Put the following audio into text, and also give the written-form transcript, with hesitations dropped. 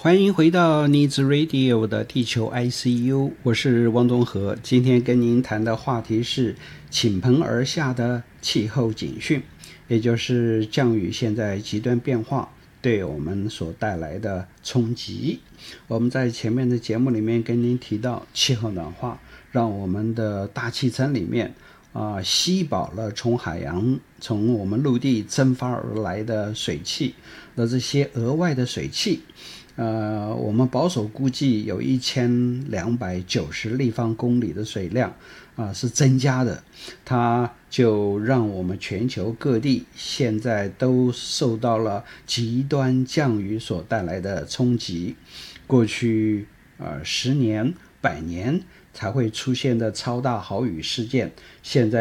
欢迎回到 Needs Radio 的地球 ICU， 我是汪东和。今天跟您谈的话题是倾盆而下的气候警讯，也就是降雨现在极端变化对我们所带来的冲击。我们在前面的节目里面跟您提到，气候暖化让我们的大气层里面吸饱了从海洋从我们陆地蒸发而来的水汽，那这些额外的水汽我们保守估计有1290立方公里的水量是增加的，它就让我们全球各地现在都受到了极端降雨所带来的冲击。过去10年100年才会出现的超大豪雨事件，现在